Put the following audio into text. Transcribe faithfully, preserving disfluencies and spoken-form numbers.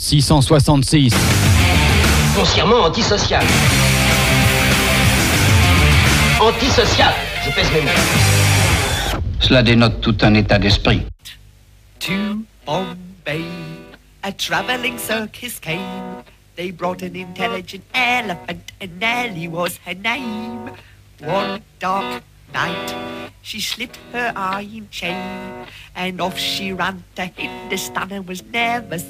six cent soixante-six. Foncièrement antisocial. Antisocial, je pèse mes mots. Cela dénote tout un état d'esprit. To Bombay, a traveling circus came. They brought an intelligent elephant, and Nellie was her name. One dark night, she slipped her iron chain, and off she ran to Hindustan and was never